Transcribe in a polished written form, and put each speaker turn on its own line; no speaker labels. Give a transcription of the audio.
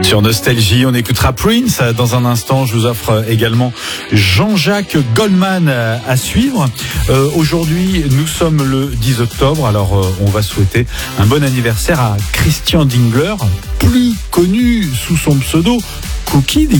Sur Nostalgie, on écoutera Prince. Dans un instant, je vous offre également Jean-Jacques Goldman à suivre. Aujourd'hui, nous sommes le 10 octobre. Alors, on va souhaiter un bon anniversaire à Christian Dingler, plus connu sous son pseudo Cookie.